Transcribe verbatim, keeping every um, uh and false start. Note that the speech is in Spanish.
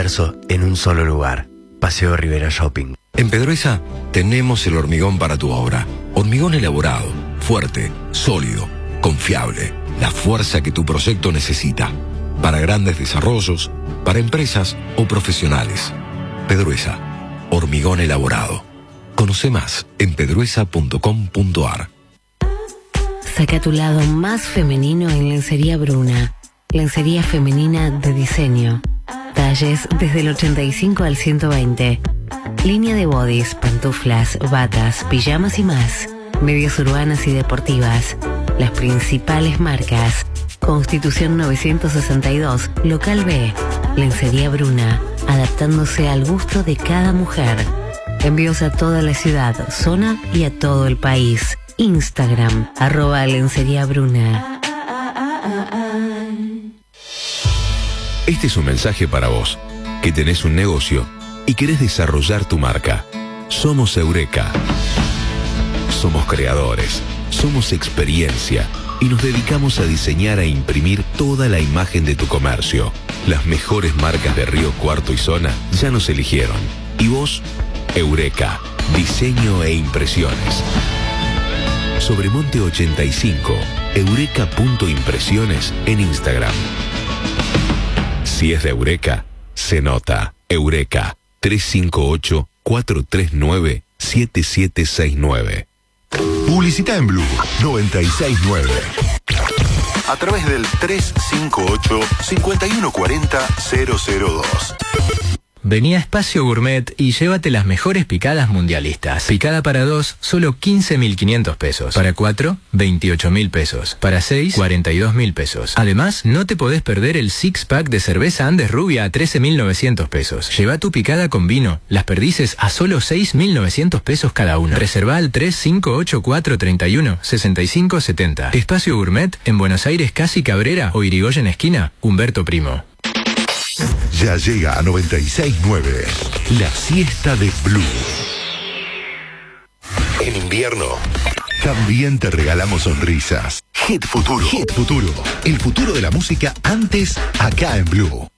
universo en un solo lugar. Paseo Rivera Shopping. En Pedruesa tenemos el hormigón para tu obra. Hormigón elaborado, fuerte, sólido, confiable. La fuerza que tu proyecto necesita. Para grandes desarrollos, para empresas o profesionales. Pedruesa, hormigón elaborado. Conoce más en pedruesa punto com punto ar. Saca tu lado más femenino en Lencería Bruna. Lencería femenina de diseño. Talles desde el ochenta y cinco al ciento veinte. Línea de bodys, pantuflas, batas, pijamas y más. Medias urbanas y deportivas. Las principales marcas. Constitución novecientos sesenta y dos, Local B. Lencería Bruna, adaptándose al gusto de cada mujer. Envíos a toda la ciudad, zona y a todo el país. Instagram, arroba Lencería Bruna. Este es un mensaje para vos, que tenés un negocio y querés desarrollar tu marca. Somos Eureka. Somos creadores, somos experiencia y nos dedicamos a diseñar e imprimir toda la imagen de tu comercio. Las mejores marcas de Río Cuarto y zona ya nos eligieron. ¿Y vos? Eureka, diseño e impresiones. Sobremonte ochenta y cinco, eureka punto impresiones en Instagram. Si es de Eureka, se nota. Eureka, tres cinco ocho, cuatro tres nueve, siete siete seis nueve. Publicita en Blue noventa y seis punto nueve. A través del tres cinco ocho, cinco uno cuatro cero, cero cero dos. Vení a Espacio Gourmet y llévate las mejores picadas mundialistas. Picada para dos, solo quince mil quinientos pesos. Para cuatro, veintiocho mil pesos. Para seis, cuarenta y dos mil pesos. Además, no te podés perder el six pack de cerveza Andes Rubia a trece mil novecientos pesos. Lleva tu picada con vino, las perdices a solo seis mil novecientos pesos cada uno. Reserva al tres cinco ocho cuatro tres uno, seis cinco siete cero. Espacio Gourmet en Buenos Aires, Casi Cabrera o Irigoyen esquina, Humberto Primo. Ya llega a noventa y seis punto nueve, la siesta de Blue. En invierno, también te regalamos sonrisas. Hit Futuro. Hit Futuro. El futuro de la música antes, acá en Blue.